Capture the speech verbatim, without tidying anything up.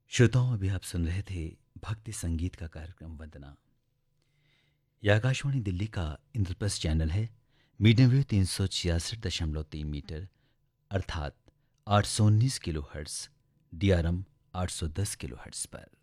श्रोताओं, अभी आप सुन रहे थे भक्ति संगीत का कार्यक्रम वंदना। यह आकाशवाणी दिल्ली का इंद्रप्रस्थ चैनल है। मीडियम वेव तीन सौ छियासठ दशमलव तीन मीटर अर्थात आठ सौ उन्नीस kilo hertz, D R M आठ सौ दस किलो हर्ट्स पर।